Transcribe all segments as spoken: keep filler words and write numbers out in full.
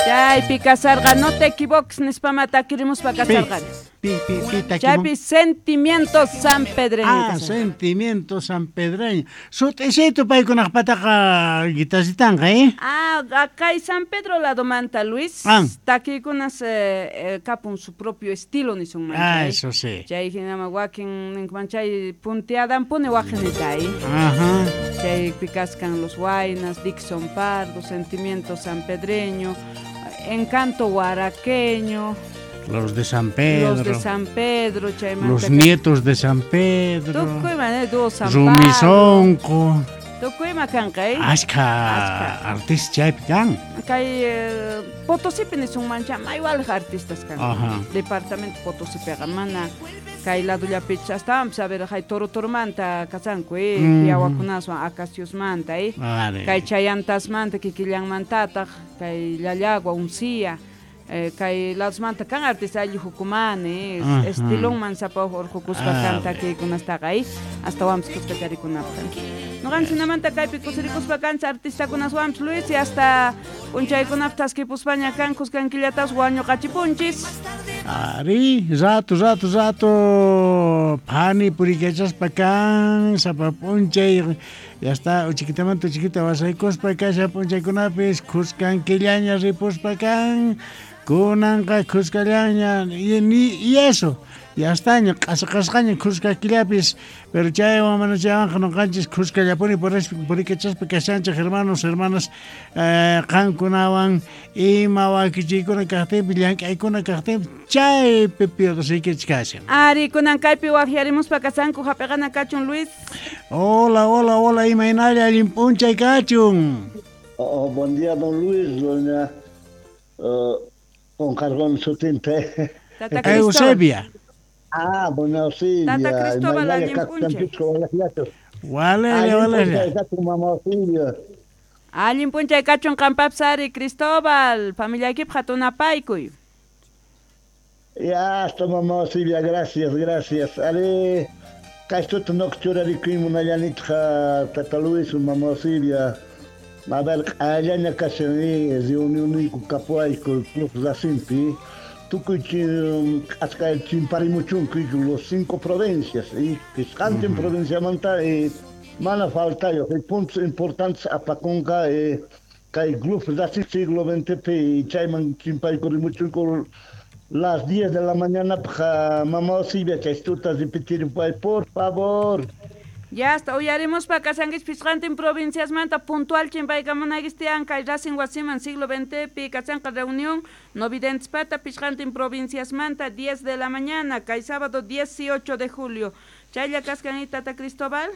Chaypi kasarqa, no te equivoques, nispamata queremos para kasarqa. Pi, pi, pi, Chaypi sentimientos sanpedreño. Ah, sentimientos sanpedreño. Sut'isito paykunaq pataqa guitasitanqa, eh? Ah, acá hay San Pedro lado manta, Luis. Ah. Taquikunas eh, eh, capun su propio estilo ni son mancha. Ah, eso sí. Chay hinama wakin ninkmanchay punteadan pone wakinitay. Ajá. Chay picascan los Huaynas, Dixon Pardo, sentimientos sanpedreño, encanto huaraqueño. Los de San Pedro. Los de San Pedro, chay Los nietos de San Pedro. Tukuy mane do San Rumizonco. Tukuy makankay. Ashka artista chaypi kan. Kay eh, Potosí pinisun mancha, mayual artistas kan. Ajá. Departamento Potosí pega mana. Kay lado ya picha estábamos a ver hay toro tormanta kasanku eh Mm. yawakunaso acacios manta eh. Vale. Kay chayantas manta kikillan mantata kay llallagua uncia. Eh, kay las manta kan artista yuhukumane Ajá. estilon mansapa orjukuspa Ah, canta que kunasta ahí hasta vamos kuskatari kunapkan. No gan sinamanta kay pikusirikuspa kan artista kunas wams Luis y hasta unchay kunaptas que puspaña kan kuskan killatas guaño kachipunchis. Ari, rato, rato, rato. Pani purikechas pakan, sapapunche, ya está, chiquitamente chiquita vas a cos pakan, sapunche kunapis, kuskan killaña ripus pakan, kunanka kuskalaña, y ni y eso. Ya está, cascaña kuska kilapis, pero ya vamos ya no canches kuska ya pone por eso por que chas porque sancha hermanos hermanas eh cancunaban y mawa que chico na carte billan que con na carte chay pepio do sei que chcasen. Ari kunan kaypi wajiarimos pa kasanku hapegana kachun Luis. Hola, hola, hola, y mainaria limpuncha y cachun. Oh, buen día, don Luis, doña uh, con Carbón Sutinte. Tata Eh, Eusebia. Ah, doña Silvia. Tata Cristóbal, Maynaya alguien punche. Vale, Ah, vale. tu mamá Silvia. Allin punchay kachun kampapsari Cristóbal, familia ekip hatuna paykuy. Ya, hasta mamá Silvia, gracias, gracias. Ale, casto tu noctura de crime una llanita, Tata Luis, mamá Silvia. A ver, allá en la casa de reunión con Capoay, con el club de la Simpi. Tú que hasta el Chimparimuchun, que los cinco provincias, y que canten provincia manta, y mana falta yo, hay puntos importantes a Paconga, que hay grupos del siglo veinte, y Chayman Chimparimuchun con las diez de la mañana, para mamá Silvia, que estudias repetir, por favor. Ya hasta hoy haremos para Casangis Piscante en provincias manta puntual chimpay kamunagistian kay Racing Guasiman siglo veinte pi Casanca reunión no videntes pata Piscante en provincias manta diez de la mañana kay sábado dieciocho de julio. Chaya Cascanita Tata Cristóbal.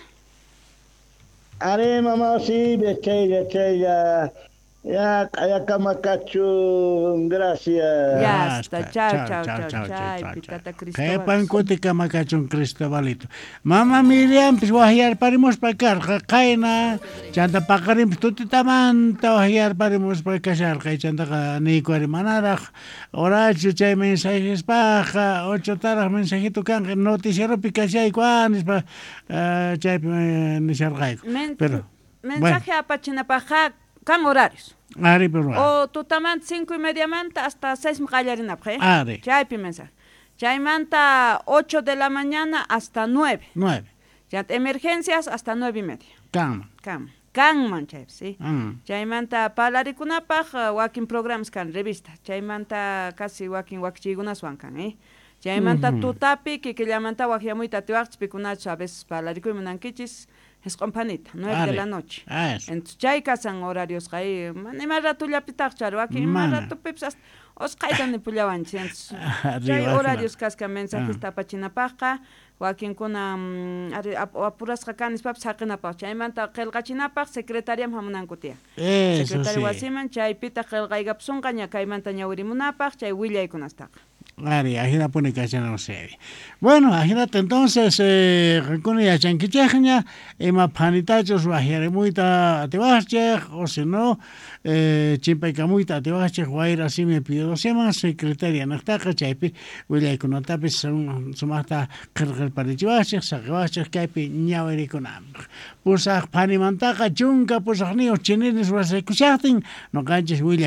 Are mamá Silvia, chaya, chaya. Ya, ya Camacacho, gracias. Ya está, chao, chao, chao, chao, Tata Cristóbal. Kaya pangkote ka makachong Cristobalito. Mama Miriam, pues wahyar parimos pa kar, kaya na, chanta pa karim, tuti taman, ta wahyar parimos pa kasar, kaya chanta ka niko arimanarach, oracho chay mensajes pa, ocho tarach mensajito kan, noticiero pikasya ikuanis pa, chay nisargayko. Pero, mensaje a Pachinapajá. Can horarios. Ari, pero. O tu taman cinco y media manta hasta seis mgallarina, ¿eh? Ari. Chay pi mensaje. Chay manta ocho de la mañana hasta nueve. Nueve. Ya emergencias hasta nueve y media. Can. Can. Can man chay, sí. Mm. Chay manta palarikunapaj walking programs can revista. Chay manta casi walking wakchigunas wankan, ¿eh? Chay manta Mhm. tutapi que que llamanta wajiamuita tiwaks pikunacho a veces palarikuimunankichis. Es companita, nueve Ari. de la noche. Ah, eso. Entonces, ya hay casan horarios, hay, ni más rato ya pitar, charo, aquí, más Mana. rato pips, os caigan ni pullaban, entonces, Arriba, ya hay arriba. horarios casca mensajes Ah. tapachinapaja, o aquí con apuras jacanis paps jaquinapaj, chay manta kelgachinapaj, secretaria hamunankutia. Eso Secretario sí. wasiman, chay pita kelgaigapsun, caña caimanta ñaurimunapaj, chay willay kunastak. Ari, ajina pone que no sé. Bueno, ajínate entonces, eh, con ya chanquichejña, ema panitachos bajere muita te vasche, o si no, eh, chimpaica muita te vasche, guaira así me pidió dos semanas, secretaria nactaca, chaipi, huele con otapes, sumata, cargar para chivache, sacabache, caipi, ñaveri con hambre. Pues a panimantaca, chunca, pues a niños chinines, vas a escuchar, no canches, William.